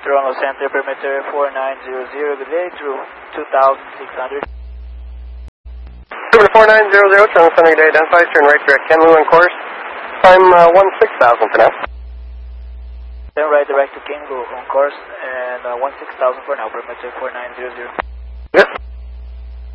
Toronto Center, perimeter 4900, good day, through 2600. Perimeter 4900, Toronto Center, good day, identify, turn right direct, Ken Lou on course. Time 16,000 for now. Turn right direct to King Lu on course, and 16,000 for now, perimeter 4900.